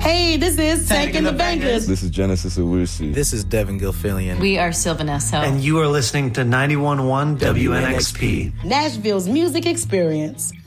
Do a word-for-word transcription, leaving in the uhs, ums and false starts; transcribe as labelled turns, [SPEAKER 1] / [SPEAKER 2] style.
[SPEAKER 1] Hey, this is Taking the Bangers.
[SPEAKER 2] This is Genesis Owusu.
[SPEAKER 3] This is Devin Gilfillian.
[SPEAKER 4] We are Sylvanesso.
[SPEAKER 5] And you are listening to ninety-one point one W N X P.
[SPEAKER 1] Nashville's music experience.